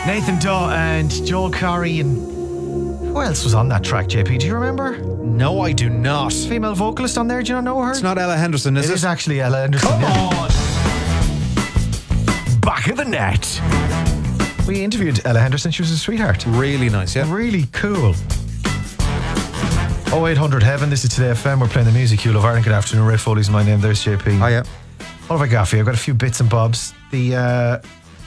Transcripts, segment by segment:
Nathan Daw and Joel Corry, and who else was on that track, JP? Do you remember? No, I do not. Female vocalist on there, do you not know her? It's not Ella Henderson, is it? It is actually Ella Henderson. Come on! Back of the net. We interviewed Ella Henderson. She was a sweetheart. Really nice, yeah. Really cool. 0800 Heaven, this is Today FM. We're playing the music you love. Ireland, good afternoon. Ray Foley's my name. There's JP. Hiya. What have I got for you? I've got a few bits and bobs. The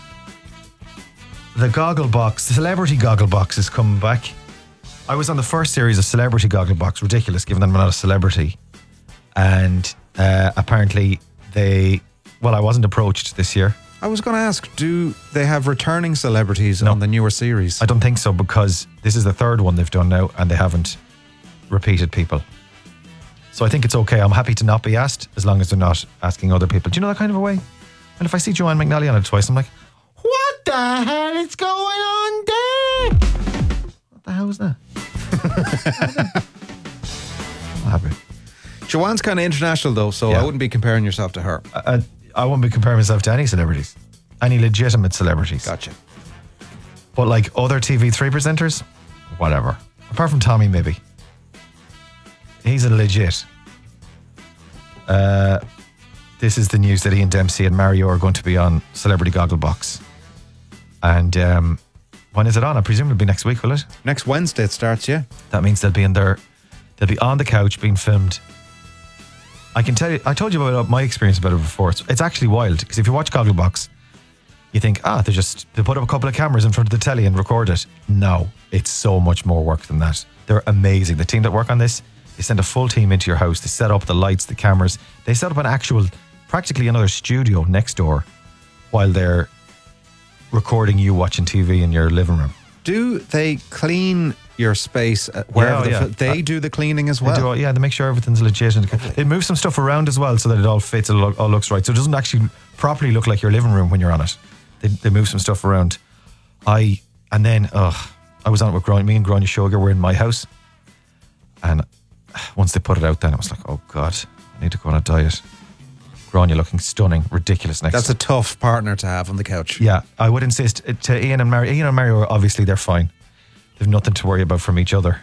Goggle Box, the Celebrity Goggle Box is coming back. I was on the first series of Celebrity Goggle Box. Ridiculous, given that I'm not a celebrity. And apparently I wasn't approached this year. I was going to ask, do they have returning celebrities on the newer series? I don't think so, because this is the third one they've done now and they haven't repeated people. So I think it's okay. I'm happy to not be asked as long as they're not asking other people. Do you know that kind of a way? And if I see Joanne McNally on it twice, I'm like, what the hell is going on there? What the hell was that? I'm happy. Joanne's kind of international though, so I wouldn't be comparing yourself to her. I wouldn't be comparing myself to any celebrities. Any legitimate celebrities. Gotcha. But like other TV3 presenters, whatever. Apart from Tommy, maybe. He's a legit. This is the news that Ian Dempsey and Mario are going to be on Celebrity Gogglebox. And when is it on? I presume it'll be next week, will it? Next Wednesday it starts, yeah. That means they'll be on the couch being filmed. I can tell you, I told you about my experience about it before. It's actually wild, because if you watch Gogglebox, you think, they put up a couple of cameras in front of the telly and record it. No, it's so much more work than that. They're amazing. The team that work on this, they send a full team into your house. They set up the lights, the cameras. They set up practically another studio next door while they're recording you watching TV in your living room. Do they clean your space wherever they do the cleaning as well? They make sure everything's legit. And they move some stuff around as well so that it all fits, it all looks right. So it doesn't actually properly look like your living room when you're on it. They move some stuff around. I was on it with me and Grania Sugar were in my house. And once they put it out then, I was like, oh God, I need to go on a diet. Grania looking stunning, ridiculous next. That's a tough partner to have on the couch. Yeah, I would insist to Ian and Mario. Ian and Mario, obviously, they're fine. They've nothing to worry about from each other.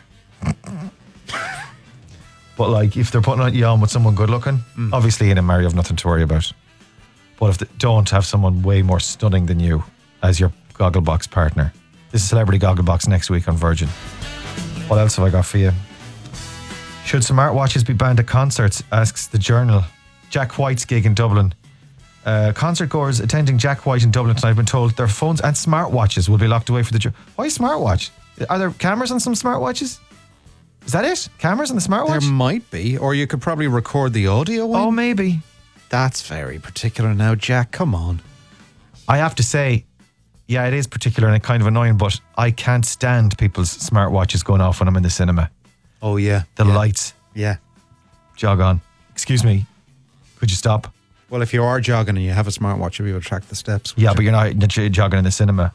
But like, if they're putting you on with someone good looking, obviously Ian and Mario have nothing to worry about. But if they don't have someone way more stunning than you as your Gogglebox partner. This is Celebrity Gogglebox next week on Virgin. What else have I got for you? Should smartwatches be banned at concerts, asks the Journal. Jack White's gig in Dublin. Concert goers attending Jack White in Dublin tonight have been told their phones and smartwatches will be locked away for the... Why smartwatch? Are there cameras on some smartwatches? Is that it? Cameras on the smartwatch? There might be, or you could probably record the audio. Oh, maybe. That's very particular now, Jack. Come on. I have to say, yeah, it is particular and kind of annoying, but I can't stand people's smartwatches going off when I'm in the cinema. Oh, yeah. The lights. Yeah. Jog on. Excuse me. Could you stop? Well, if you are jogging and you have a smartwatch, you'll be able to track the steps. Yeah, but you're not jogging in the cinema.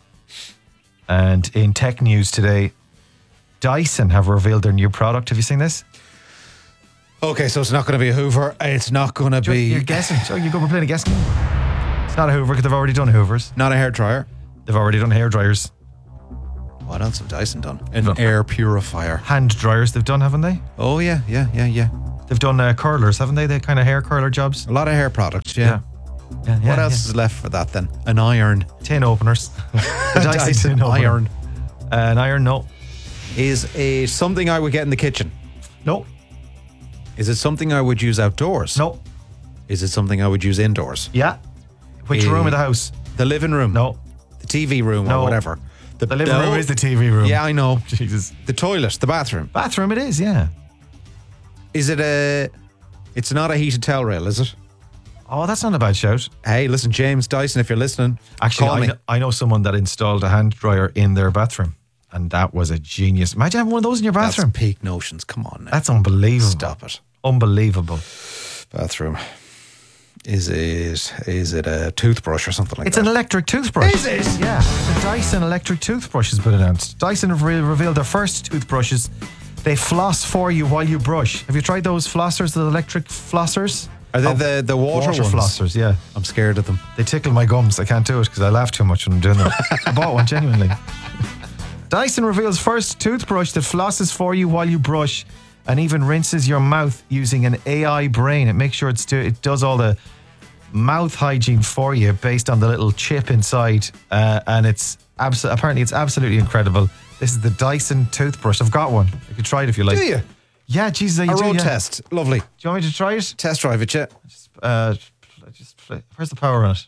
And in tech news today, Dyson have revealed their new product. Have you seen this? Okay, so it's not going to be a Hoover. It's not going to be... You're guessing. So we're playing a guessing game. It's not a Hoover because they've already done Hoovers. Not a hairdryer. They've already done hair dryers. What else have Dyson done? An air purifier. Hand dryers they've done, haven't they? Oh, yeah. They've done curlers, haven't they? The kind of hair curler jobs. A lot of hair products, yeah. What else is left for that then? An iron. Tin openers. The Dyson tin iron. An iron, no. Is something I would get in the kitchen? No. Is it something I would use outdoors? No. Is it something I would use indoors? Yeah. Which room of the house? The living room. No. The TV room or whatever. The living room is the TV room. Yeah, I know. Jesus. The toilet, the bathroom. Bathroom it is, yeah. Is it it's not a heated towel rail, is it? Oh, that's not a bad shout. Hey, listen, James Dyson, if you're listening, actually, call me. I know someone that installed a hand dryer in their bathroom, and that was a genius. Imagine having one of those in your bathroom. That's peak notions. Come on now. That's unbelievable. Stop it. Unbelievable. Bathroom. Is it a toothbrush or something like that? It's an electric toothbrush. Is it? Yeah. The Dyson electric toothbrush has been announced. Dyson have revealed their first toothbrushes. They floss for you while you brush. Have you tried those flossers, the electric flossers? Are they the water ones? flossers? Yeah. I'm scared of them. They tickle my gums. I can't do it because I laugh too much when I'm doing them. I bought one, genuinely. Dyson reveals first toothbrush that flosses for you while you brush and even rinses your mouth using an AI brain. It makes sure it does all the mouth hygiene for you based on the little chip inside. And it's apparently it's absolutely incredible. This is the Dyson toothbrush. I've got one. You can try it if you like. Do you? Yeah, Jesus, you do. A road Yeah. test. Lovely. Do you want me to try it? Test drive it, yeah. Where's the power on it?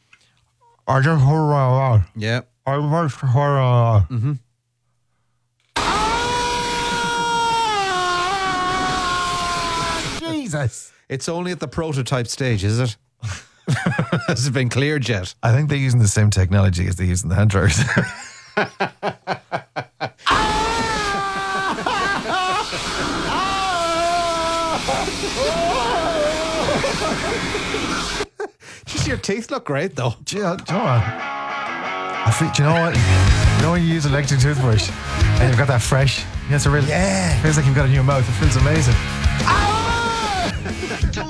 Yeah. Mm-hmm. Jesus. It's only at the prototype stage, is it? Has it been cleared yet? I think they're using the same technology as they use in the hand dryers. Just your teeth look great, though. Do you know what? Do you know what? You know when you use an electric toothbrush and you've got that fresh? Yeah, it's a real. Yeah. It feels like you've got a new mouth. It feels amazing.